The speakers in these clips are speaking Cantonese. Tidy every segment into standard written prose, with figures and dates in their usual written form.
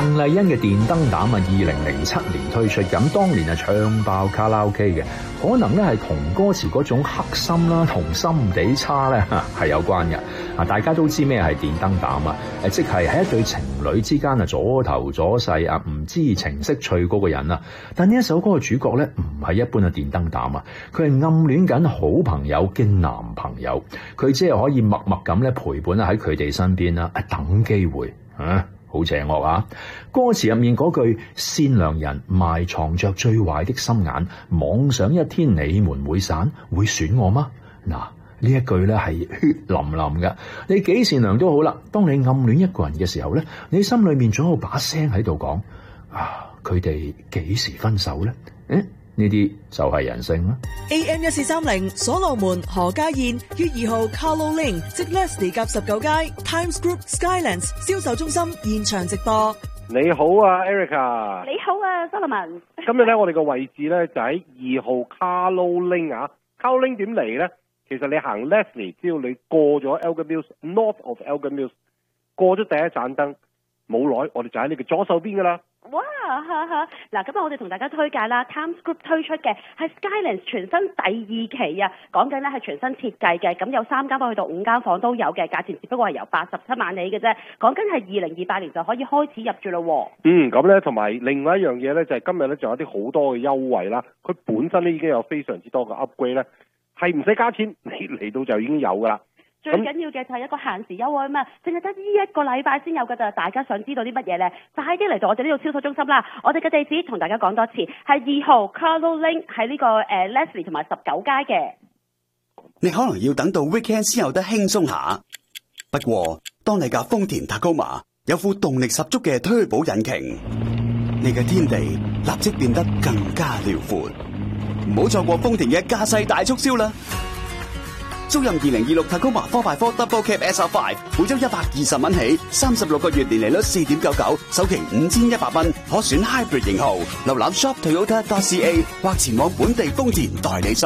鄧麗欣嘅電燈膽啊，2007年推出，咁當年啊唱爆卡拉 OK 嘅，可能咧係同歌詞嗰種黑心啦，同心地差咧係有關嘅。啊，大家都知咩係電燈膽啊？即係喺一對情侶之間啊，左頭左勢啊，唔知情識趣嗰個人啊。但呢一首歌嘅主角咧，唔係一般嘅電燈膽啊，佢係暗戀緊好朋友嘅男朋友，佢只係可以默默咁咧陪伴喺佢哋身邊啦，等機會啊。好邪惡啊！歌詞入面嗰句善良人埋藏着最壞的心眼，妄想一天你們會散，會選我嗎？嗱，呢一句咧係血淋淋嘅。你幾善良都好啦，當你暗戀一個人嘅時候咧，你心裏面總有把聲喺度講：啊，佢哋幾時分手咧？呢啲就係人性啦。 AM1430所羅門何家燕於2號 Carlo Lane 即 Leslie 夾19街 Times Group Skylands 銷售中心現場直播。 你好啊 Erica。 你好啊 Solomon。 今日咧我哋個位置咧就喺2號 Carlo Lane 啊。Carlo Lane 點嚟咧？其實你行 Leslie， 只要你過咗 Elgin Mills North of Elgin Mills， 過咗第一盞燈，冇耐我哋就喺你嘅左手邊噶啦。 哇嗱，今日我哋同大家推介啦 ，Times Group 推出嘅係 Skylands 全新第2期啊，講緊咧係全新設計嘅，咁有3間房去到5間房都有嘅，價錢只不過係由87萬起嘅啫，講緊係2028年就可以開始入住咯。 咁咧同埋另外一樣嘢咧就係今日咧仲有啲好多嘅優惠啦，佢本身咧已經有非常之多嘅 upgrade 咧，係唔使加錢，你嚟到就已經有噶啦。 最緊要嘅就係一個限時優惠啊嘛，淨係得呢一個禮拜先有㗎咋，大家想知道啲乜嘢咧？快啲嚟到我哋呢度銷售中心啦！我哋嘅地址同大家講多次，係2號 Carlo Lane 喺呢個Leslie 同埋19街嘅。 你可能要等到 weekend 先有得輕鬆下，不過當你架豐田 Tacoma 有副動力十足嘅Turbo引擎，你嘅天地立即變得更加遼闊。唔好錯過豐田嘅駕駛大促銷啦！租任2026 Tacoma 4x4 Double Cab SR5， 每周120蚊起，36個月年利率 4.99%， 首期5100蚊，可選 Hybrid 型號。瀏覽 shoptoyota.ca 或前往本地豐田代理商。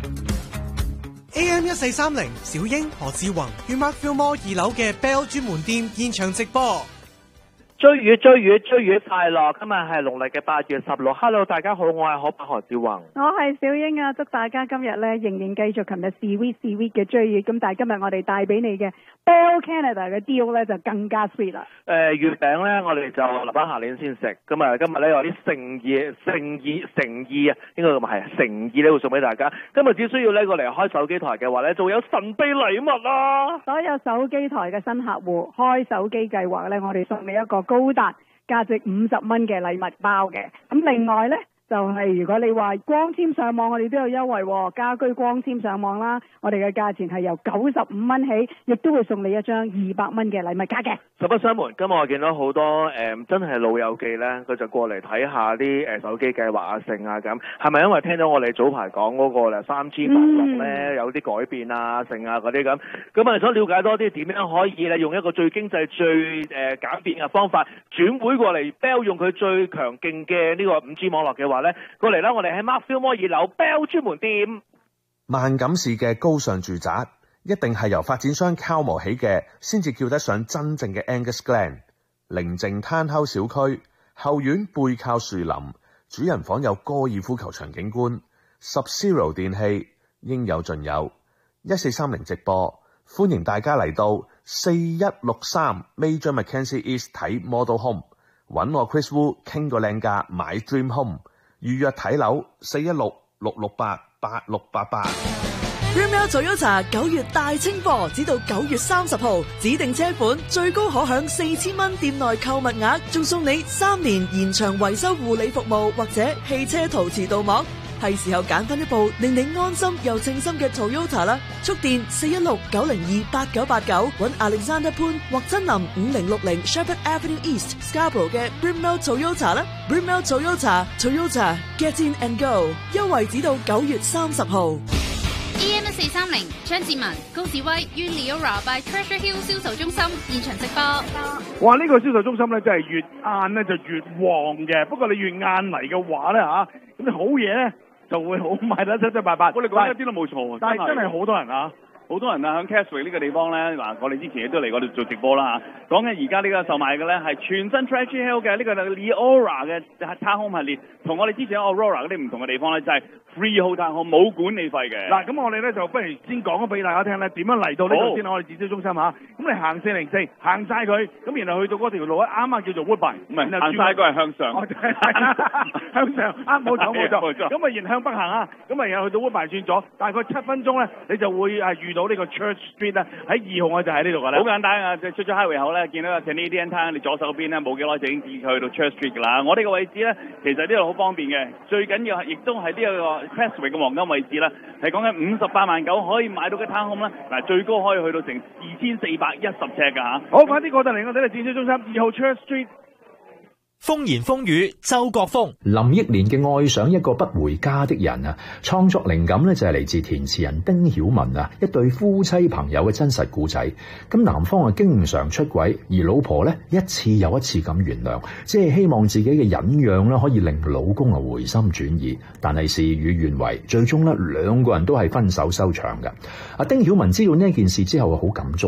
AM1430小英何志宏於 Mark Fillmore 2樓嘅 Bell 專門店現場直播。 追月快樂！今日係農曆嘅8月16。Hello， 大家好，我係可伯何志宏。 我係小英啊！祝大家今日咧仍然繼續琴日 sweet 嘅追月。咁但係今日我哋帶俾你嘅 Bell Canada 嘅 deal 咧就更加 sweet 啦。 月餅咧我哋就留翻下年先食。今日咧有啲誠意啊，應該咁係誠意咧會送俾大家。今日只需要呢過嚟開手機台嘅話咧，仲有神秘禮物啦！ 所有手機台嘅新客戶開手機計劃咧，我哋送你一個高達價值50蚊嘅禮物包嘅。咁另外呢，就係如果你話光纖上網，我哋都有優惠喎。家居光纖上網啦，我哋嘅價錢係由95蚊起，亦都會送你一張200蚊嘅禮物卡嘅。 實不相瞞，今日我見到好多真係老友記呢，佢就過嚟睇下啲手機計劃啊剩啊咁，係咪因為聽到我哋早排講嗰個3G 發落呢有啲改變啊剩啊嗰啲咁，咁啊想了解多啲點樣可以咧用一個最經濟最簡便嘅方法轉會過嚟 Bell 用佢最強勁嘅呢個 5G 網絡嘅話咧，過嚟啦！我哋喺 Mark Fillmore 2樓 Bell 專門店。 萬錦市嘅高尚住宅一定係由發展商敲磨起嘅，先至叫得上真正嘅 Angus Glen。寧靜攤口小區，後院背靠樹林，主人房有高爾夫球場景觀，Sub-Zero 電器應有盡有。1430直播，歡迎大家嚟到4163 Major Mackenzie East 睇 Model Home， 揾我 Chris Wu 傾個靚價買 Dream Home。預約睇樓416-668-8688。 Brimell Toyota 9月大清貨，只到9月30號，指定車款最高可享4000蚊店內購物額，仲送你3年延長維修護理服務或者汽車陶瓷鍍膜。係時候揀翻一部令你安心又稱心嘅 Toyota 啦！速電416-902-8989，揾 Alexander 潘或真林5060 Shepherd Avenue East Scarborough 嘅 Brimell Toyota 啦 ！Brimell Toyota Get in and go， 優惠只到9月30號。 AM1430張志文、高志威於 Leora by Treasure Hill 銷售中心現場直播。 哇！呢個銷售中心咧真係越晏咧就越旺嘅，不過你越晏嚟嘅話咧咁你好嘢咧就會好賣得七七八八。我哋講一啲都冇錯，但係真係好多人啊！ 好多人啊喺 Keswick 呢個地方咧，嗱我哋之前亦都嚟過度做直播啦嚇。講緊而家呢個售賣嘅咧係全新 Treasure Hill 嘅呢個 Leora 嘅 Townhome 系列，同我哋之前 Aurora 嗰啲唔同嘅地方咧，就係 freehold townhome 冇管理費嘅。 嗱，咁我哋咧就不如先講咗俾大家聽咧，點樣嚟到呢度先我哋展銷中心嚇。咁你行404行晒佢，咁然後去到嗰條路咧，啱啱叫做 Woodbine， 唔係行晒嗰係向上， 向上冇錯。咁啊，然向北行啊，咁啊，然後去到 Woodbine 轉左，大概7分鐘咧，你就會遇到呢個 Church Street 咧，喺2號我就喺呢度㗎啦。 好簡單啊，出咗 highway 口咧，見到個 Canadian Town， 你左手邊咧冇幾耐就已經去到 Church Street 㗎啦。我哋個位置咧，其實呢度好方便嘅，最緊要亦都係呢個 Keswick 嘅黃金位置啦，係講緊58萬9可以買到嘅 townhome 啦，嗱最高可以去到成2410尺㗎嚇。 好，快啲過到嚟我哋嘅展銷中心2號 Church Street。 風言風語，周國峰。 林憶蓮嘅愛上一個不回家的人啊，創作靈感呢就係嚟自填詞人丁曉文啊，一對夫妻朋友嘅真實故仔。咁男方啊經常出軌，而老婆呢一次又一次咁原諒，即係希望自己嘅忍讓啦可以令老公啊回心轉意。但係事與願違，最終呢兩個人都係分手收場㗎。丁曉文知道呢件事之後好感觸。